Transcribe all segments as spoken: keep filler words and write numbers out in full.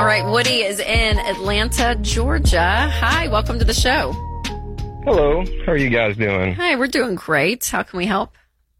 right, Woody is in Atlanta, Georgia. Hi, welcome to the show. Hello, how are you guys doing? Hi, we're doing great. How can we help?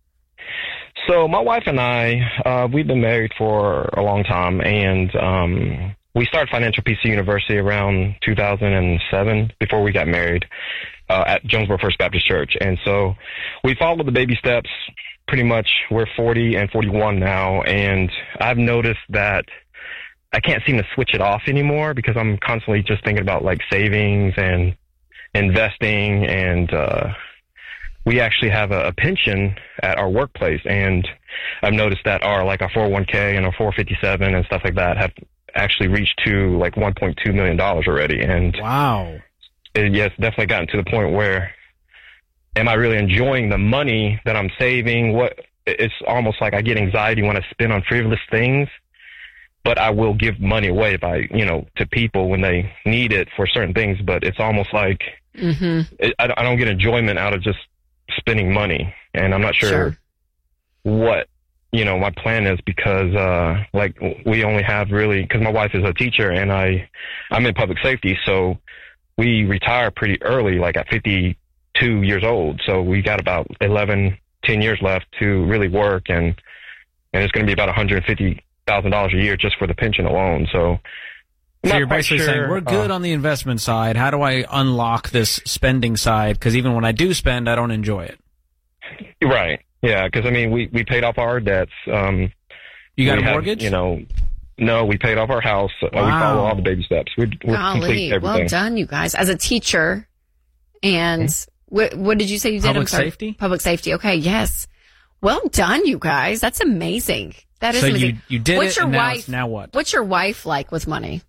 So my wife and I, uh, we've been married for a long time, and um, we started Financial Peace University around two thousand seven, before we got married, uh, at Jonesboro First Baptist Church. And so we followed the baby steps. Pretty much, we're forty and forty-one now, and I've noticed that I can't seem to switch it off anymore because I'm constantly just thinking about like savings and investing, and uh, we actually have a, a pension at our workplace, and I've noticed that our like our four oh one k and our four fifty-seven and stuff like that have actually reached to like one point two million dollars already. And wow, it, yeah, it's definitely gotten to the point where, am I really enjoying the money that I'm saving? What it's almost like I get anxiety when I spend on frivolous things. But I will give money away by, you know, to people when they need it for certain things. But it's almost like mm-hmm. it, I, I don't get enjoyment out of just spending money. And I'm not sure, sure. what, you know, my plan is because, uh, like, we only have really, because my wife is a teacher and I, I'm in public safety. So we retire pretty early, like at fifty-two years old. So we got about eleven, ten years left to really work. And, and it's going to be about one hundred fifty thousand dollars a year just for the pension alone. So, so you're basically sure. saying we're good uh, on the investment side. How do I unlock this spending side? Because even when I do spend, I don't enjoy it. Right. Yeah. Because I mean, we we paid off our debts. Um, you got a have, mortgage? You know, no. We paid off our house. Wow. Uh, we follow all the baby steps. We're, we're complete everything. Well done, you guys. As a teacher, and mm-hmm. what what did you say you did? Public safety. Public safety. Okay. Yes. Well done, you guys. That's amazing. That is so amazing. you, you did what's it, your and now, wife, now what? What's your wife like with money?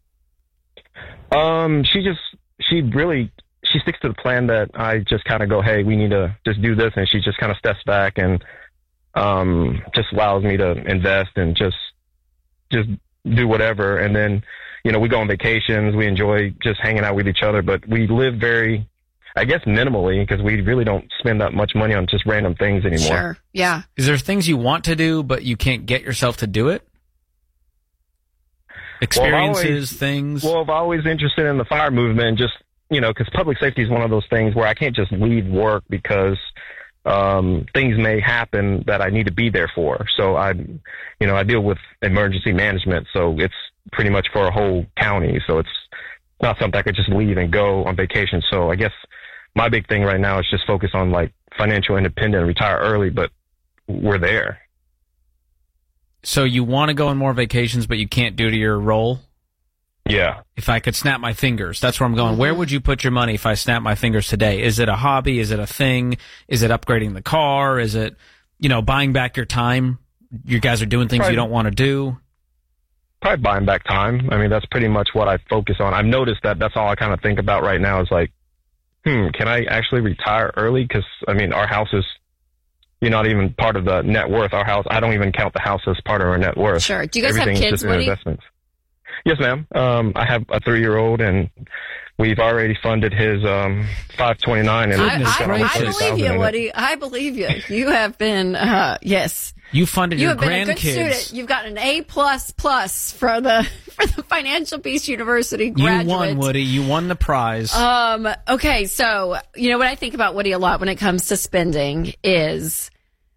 Um, she just, she really, she sticks to the plan that I just kind of go, hey, we need to just do this. And she just kind of steps back and um, just allows me to invest and just, just do whatever. And then, you know, we go on vacations. We enjoy just hanging out with each other, but we live very, I guess, minimally, because we really don't spend that much money on just random things anymore. Sure, yeah. Is there things you want to do, but you can't get yourself to do it? Experiences, well, always, things? Well, I'm always interested in the fire movement, just, you know, because public safety is one of those things where I can't just leave work because um, things may happen that I need to be there for. So I, you know, I deal with emergency management, so it's pretty much for a whole county. So it's not something I could just leave and go on vacation. So I guess my big thing right now is just focus on like financial independence and retire early, but we're there. So you want to go on more vacations, but you can't due to your role? Yeah. If I could snap my fingers, that's where I'm going. Mm-hmm. Where would you put your money if I snap my fingers today? Is it a hobby? Is it a thing? Is it upgrading the car? Is it, you know, buying back your time? You guys are doing things Probably. you don't want to do? Probably buying back time. I mean, that's pretty much what I focus on. I've noticed that that's all I kind of think about right now is like, hmm, can I actually retire early? Because, I mean, our house is, you're not even part of the net worth. Our house, I don't even count the house as part of our net worth. Sure. Do you guys Everything have kids, is just Woody? investments. Yes, ma'am. Um, I have a three-year-old, and we've already funded his um, five twenty-nine. And I, I, I believe you, Woody. It. I believe you. You have been, uh, yes. You funded you your have been grandkids. A good student. You've got an A plus plus for the for the Financial Peace University graduate. You won, Woody. You won the prize. Um. Okay. So you know what I think about Woody a lot when it comes to spending is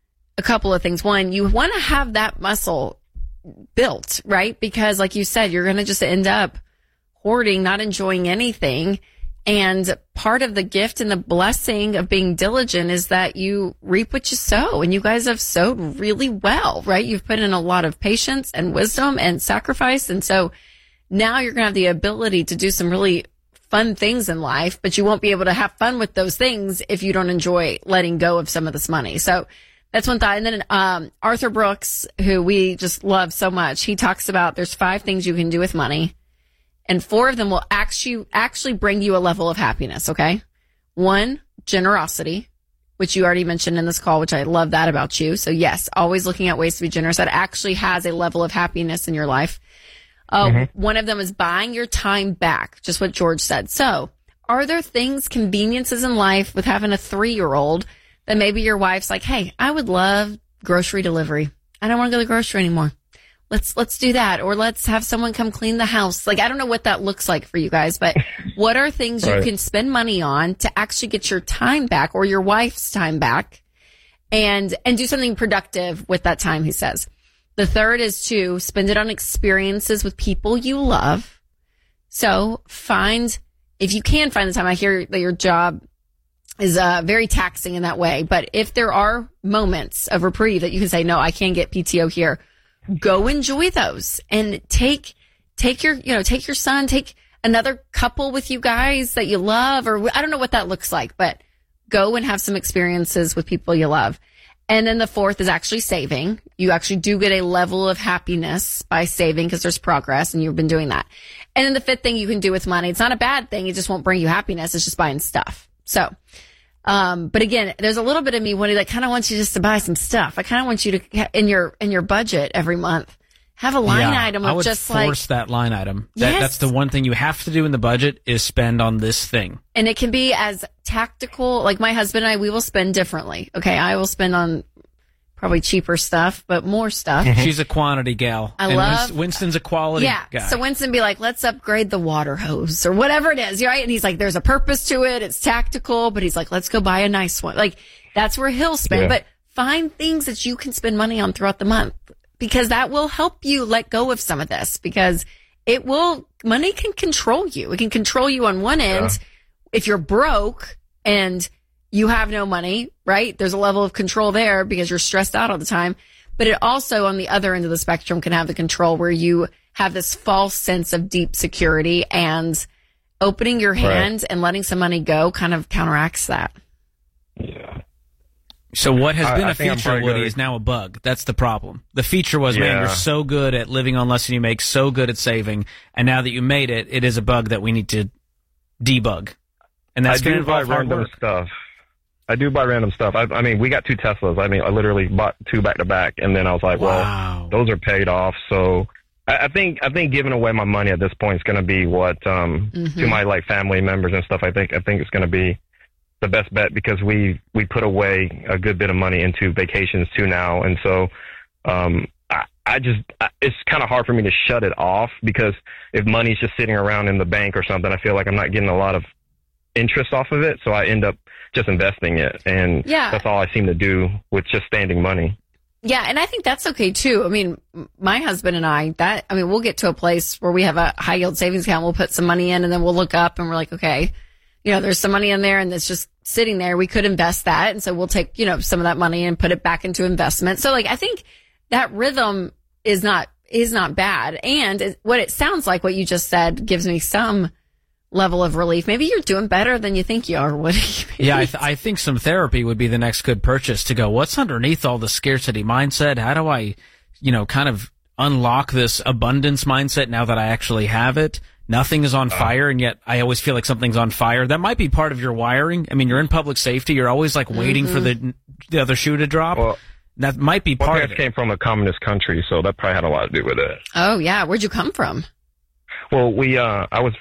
a couple of things. One, you want to have that muscle built, right? Because like you said, you're going to just end up hoarding, not enjoying anything. And part of the gift and the blessing of being diligent is that you reap what you sow. And you guys have sowed really well, right? You've put in a lot of patience and wisdom and sacrifice. And so now you're going to have the ability to do some really fun things in life, but you won't be able to have fun with those things if you don't enjoy letting go of some of this money. So that's one thought. And then um, Arthur Brooks, who we just love so much, he talks about there's five things you can do with money. And four of them will actually actually bring you a level of happiness, okay? One, generosity, which you already mentioned in this call, which I love that about you. So yes, always looking at ways to be generous. That actually has a level of happiness in your life. Uh, mm-hmm. One of them is buying your time back, just what George said. So are there things, conveniences in life with having a three-year-old that maybe your wife's like, hey, I would love grocery delivery. I don't want to go to the grocery anymore. let's, let's do that. Or let's have someone come clean the house. Like, I don't know what that looks like for you guys, but what are things right. you can spend money on to actually get your time back or your wife's time back and, and do something productive with that time, he says. The third is to spend it on experiences with people you love. So find, if you can find the time, I hear that your job is uh, very taxing in that way. But if there are moments of reprieve that you can say, no, I can't get P T O here, go enjoy those and take, take your, you know, take your son, take another couple with you guys that you love, or I don't know what that looks like, but go and have some experiences with people you love. And then the fourth is actually saving. You actually do get a level of happiness by saving because there's progress and you've been doing that. And then the fifth thing you can do with money, it's not a bad thing. It just won't bring you happiness. It's just buying stuff. So, um, but again, there's a little bit of me, Woody, that kind of wants you just to buy some stuff. I kind of want you to, in your, in your budget every month, have a line yeah, item of I would just force like. force that line item. That, yes. That's the one thing you have to do in the budget is spend on this thing. And it can be as tactical, like my husband and I, we will spend differently. Okay. I will spend on probably cheaper stuff, but more stuff. She's a quantity gal. I and love. Winston's a quality yeah, guy. So Winston be like, let's upgrade the water hose or whatever it is, right? And he's like, there's a purpose to it. It's tactical, but he's like, let's go buy a nice one. Like that's where he'll spend, yeah. but find things that you can spend money on throughout the month because that will help you let go of some of this because it will, money can control you. It can control you on one end. Yeah. If you're broke and you have no money, right? There's a level of control there because you're stressed out all the time. But it also, on the other end of the spectrum, can have the control where you have this false sense of deep security and opening your hand right. and letting some money go kind of counteracts that. Yeah. So what has been I, a I feature, Woody, good. is now a bug. That's the problem. The feature was, yeah. man, you're so good at living on less than you make, so good at saving. And now that you made it, it is a bug that we need to debug. And that's going to involve hard random work. stuff. I do buy random stuff. I, I mean, we got two Teslas. I mean, I literally bought two back to back, and then I was like, wow. well, those are paid off. So I, I think I think giving away my money at this point is going to be what um, mm-hmm. to my like family members and stuff. I think I think it's going to be the best bet because we we put away a good bit of money into vacations too now, and so um, I, I just I, it's kind of hard for me to shut it off because if money's just sitting around in the bank or something, I feel like I'm not getting a lot of interest off of it, so I end up just investing it, and yeah. that's all I seem to do with just standing money. Yeah, and I think that's okay too. I mean, my husband and I, that I mean, we'll get to a place where we have a high yield savings account, we'll put some money in, and then we'll look up and we're like, okay, you know, there's some money in there and it's just sitting there. We could invest that, and so we'll take, you know, some of that money and put it back into investment. So like, I think that rhythm is not is not bad, and it, what it sounds like, what you just said, gives me some level of relief. Maybe you're doing better than you think you are, Woody. Yeah, I, th- I think some therapy would be the next good purchase to go, what's underneath all the scarcity mindset? How do I, you know, kind of unlock this abundance mindset now that I actually have it? Nothing is on fire, and yet I always feel like something's on fire. That might be part of your wiring. I mean, you're in public safety. You're always like waiting mm-hmm. for the the other shoe to drop. Well, that might be part of it. My parents came from a communist country, so that probably had a lot to do with it. Oh, yeah. Where'd you come from? Well, we, uh, I was